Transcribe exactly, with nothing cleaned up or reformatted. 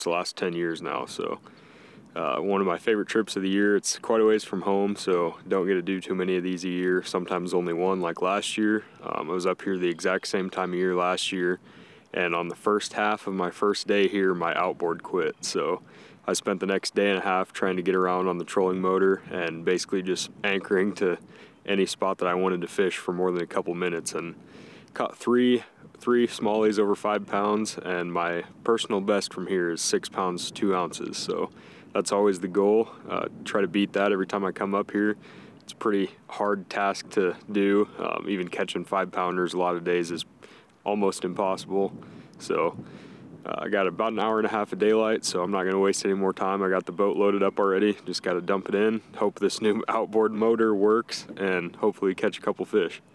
the last ten years now. So uh, one of my favorite trips of the year. It's quite a ways from home, so don't get to do too many of these a year. Sometimes only one, like last year. Um, I was up here the exact same time of year last year, and on the first half of my first day here, my outboard quit. So I spent the next day and a half trying to get around on the trolling motor and basically just anchoring to any spot that I wanted to fish for more than a couple minutes, and caught three three smallies over five pounds, and my personal best from here is six pounds two ounces. So that's always the goal. Uh, try to beat that every time I come up here. It's a pretty hard task to do. Um, even catching five pounders a lot of days is almost impossible. So uh, I got about an hour and a half of daylight, so I'm not going to waste any more time. I got the boat loaded up already. Just got to dump it in, hope this new outboard motor works, and hopefully catch a couple fish.